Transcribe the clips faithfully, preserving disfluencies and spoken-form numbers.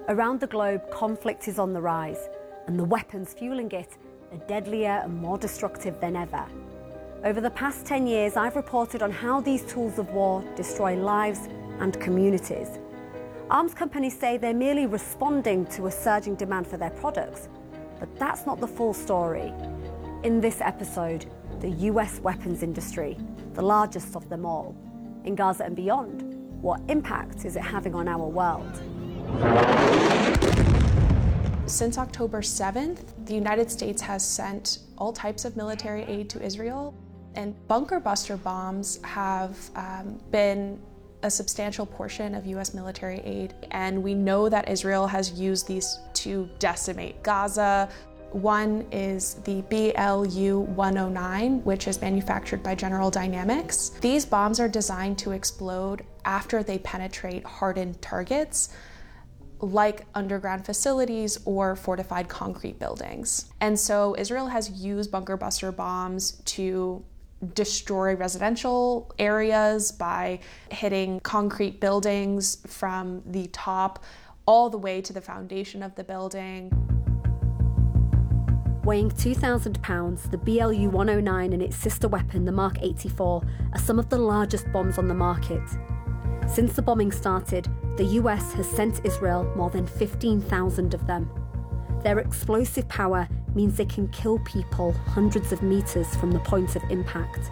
Around the globe, conflict is on the rise, and the weapons fueling it are deadlier and more destructive than ever. Over the past ten years, I've reported on how these tools of war destroy lives and communities. Arms companies say they're merely responding to a surging demand for their products, but that's not the full story. In this episode, the U S weapons industry, the largest of them all. In Gaza and beyond, what impact is it having on our world? Since October seventh, the United States has sent all types of military aid to Israel, and bunker buster bombs have um, been a substantial portion of U S military aid, and we know that Israel has used these to decimate Gaza. One is the B L U one oh nine, which is manufactured by General Dynamics. These bombs are designed to explode after they penetrate hardened targets, like underground facilities or fortified concrete buildings. And so Israel has used bunker buster bombs to destroy residential areas by hitting concrete buildings from the top all the way to the foundation of the building. Weighing two thousand pounds, the B L U one oh nine and its sister weapon, the Mark eighty-four, are some of the largest bombs on the market. Since the bombing started, the U S has sent Israel more than fifteen thousand of them. Their explosive power means they can kill people hundreds of meters from the point of impact.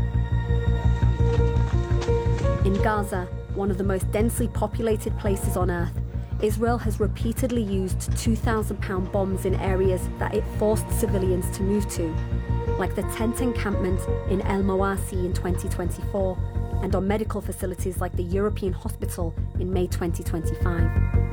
In Gaza, one of the most densely populated places on Earth, Israel has repeatedly used two thousand pound bombs in areas that it forced civilians to move to, like the tent encampment in El Mawasi in twenty twenty-four, and on medical facilities like the European Hospital in May twenty twenty-five.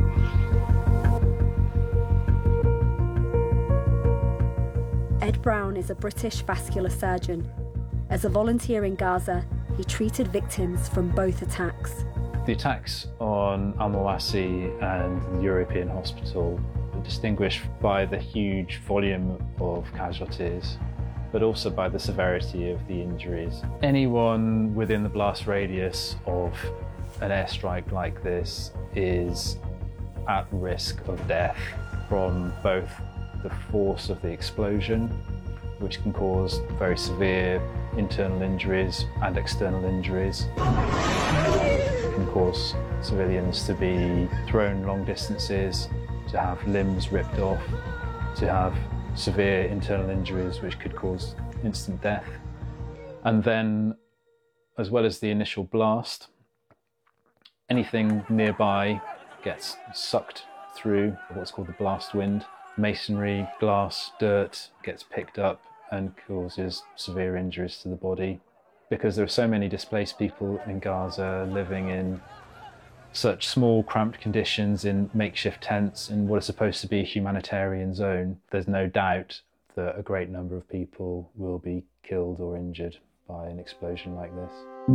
Ed Brown is a British vascular surgeon. As a volunteer in Gaza, he treated victims from both attacks. The attacks on Al Mawasi and the European Hospital are distinguished by the huge volume of casualties, but also by the severity of the injuries. Anyone within the blast radius of an airstrike like this is at risk of death from both the force of the explosion, which can cause very severe internal injuries and external injuries. It can cause civilians to be thrown long distances, to have limbs ripped off, to have severe internal injuries which could cause instant death. And then, as well as the initial blast, anything nearby gets sucked through what's called the blast wind. Masonry, glass, dirt gets picked up and causes severe injuries to the body. Because there are so many displaced people in Gaza living in such small, cramped conditions in makeshift tents in what is supposed to be a humanitarian zone, there's no doubt that a great number of people will be killed or injured by an explosion like this.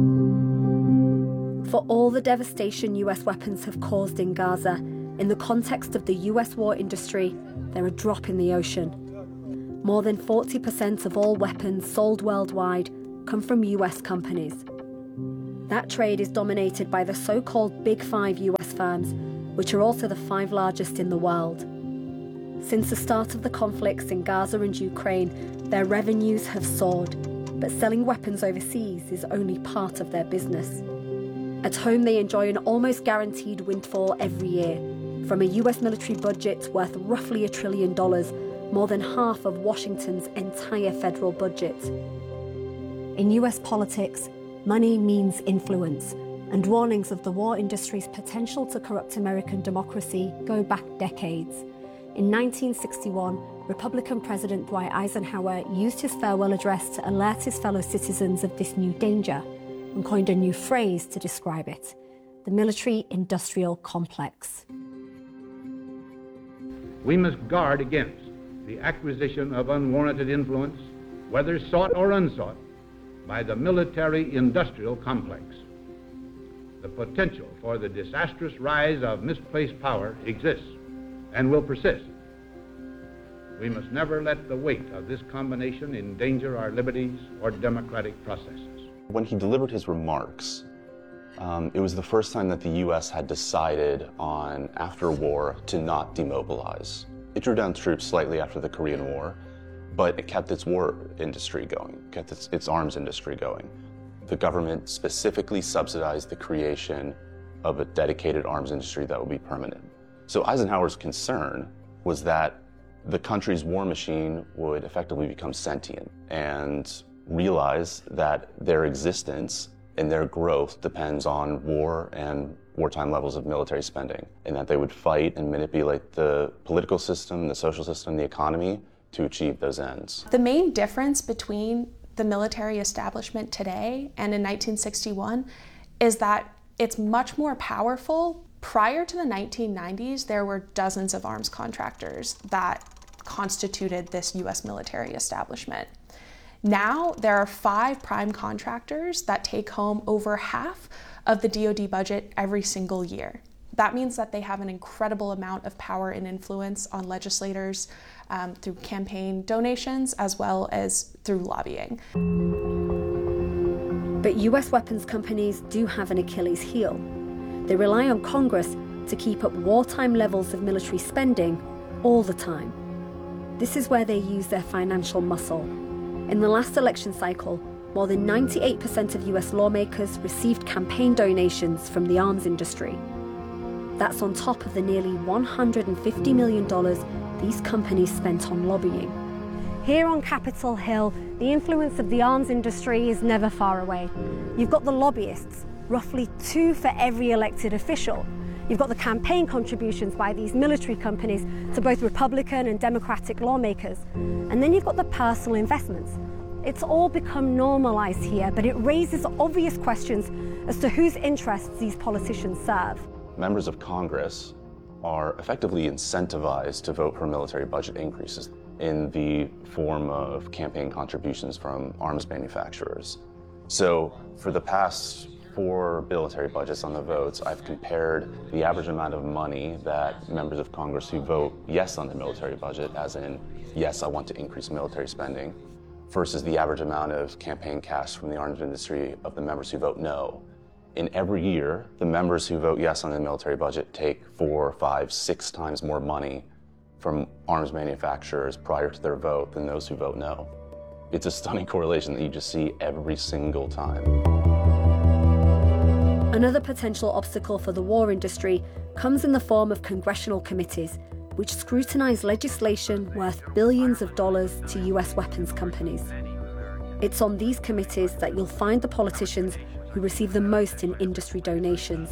For all the devastation U S weapons have caused in Gaza, in the context of the U S war industry, they're a drop in the ocean. More than forty percent of all weapons sold worldwide come from U S companies. That trade is dominated by the so-called Big Five U S firms, which are also the five largest in the world. Since the start of the conflicts in Gaza and Ukraine, their revenues have soared, but selling weapons overseas is only part of their business. At home, they enjoy an almost guaranteed windfall every year, from a U S military budget worth roughly a trillion dollars, more than half of Washington's entire federal budget. In U S politics, money means influence, and warnings of the war industry's potential to corrupt American democracy go back decades. In nineteen sixty-one, Republican President Dwight Eisenhower used his farewell address to alert his fellow citizens of this new danger and coined a new phrase to describe it: the military-industrial complex. We must guard against the acquisition of unwarranted influence, whether sought or unsought, by the military-industrial complex. The potential for the disastrous rise of misplaced power exists and will persist. We must never let the weight of this combination endanger our liberties or democratic processes. When he delivered his remarks Um, it was the first time that the U S had decided on, after war, to not demobilize. It drew down troops slightly after the Korean War, but it kept its war industry going, kept its, its arms industry going. The government specifically subsidized the creation of a dedicated arms industry that would be permanent. So Eisenhower's concern was that the country's war machine would effectively become sentient and realize that their existence and their growth depends on war and wartime levels of military spending, and that they would fight and manipulate the political system, the social system, the economy to achieve those ends. The main difference between the military establishment today and in nineteen sixty-one is that it's much more powerful. Prior to the nineteen nineties, there were dozens of arms contractors that constituted this U S military establishment. Now, there are five prime contractors that take home over half of the D O D budget every single year. That means that they have an incredible amount of power and influence on legislators um, through campaign donations as well as through lobbying. But U S weapons companies do have an Achilles heel. They rely on Congress to keep up wartime levels of military spending all the time. This is where they use their financial muscle. In the last election cycle, more than ninety-eight percent of U S lawmakers received campaign donations from the arms industry. That's on top of the nearly one hundred fifty million dollars these companies spent on lobbying. Here on Capitol Hill, the influence of the arms industry is never far away. You've got the lobbyists, roughly two for every elected official. You've got the campaign contributions by these military companies to both Republican and Democratic lawmakers. And then you've got the personal investments. It's all become normalized here, but it raises obvious questions as to whose interests these politicians serve. Members of Congress are effectively incentivized to vote for military budget increases in the form of campaign contributions from arms manufacturers. So for the past four military budgets on the votes, I've compared the average amount of money that members of Congress who vote yes on the military budget, as in, yes, I want to increase military spending, versus the average amount of campaign cash from the arms industry of the members who vote no. In every year, the members who vote yes on the military budget take four, five, six times more money from arms manufacturers prior to their vote than those who vote no. It's a stunning correlation that you just see every single time. Another potential obstacle for the war industry comes in the form of congressional committees, which scrutinize legislation worth billions of dollars to U S weapons companies. It's on these committees that you'll find the politicians who receive the most in industry donations.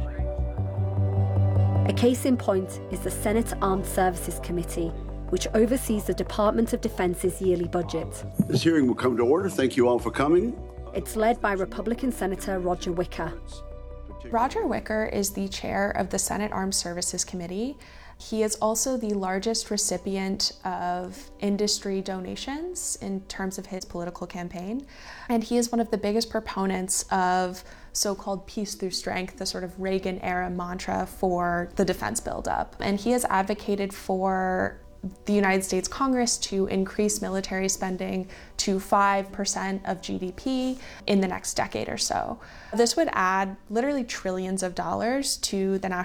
A case in point is the Senate Armed Services Committee, which oversees the Department of Defense's yearly budget. This hearing will come to order. Thank you all for coming. It's led by Republican Senator Roger Wicker. Roger Wicker is the chair of the Senate Armed Services Committee. He is also the largest recipient of industry donations in terms of his political campaign. And he is one of the biggest proponents of so-called peace through strength, the sort of Reagan-era mantra for the defense buildup. And he has advocated for the United States Congress to increase military spending to five percent of G D P in the next decade or so. This would add literally trillions of dollars to the national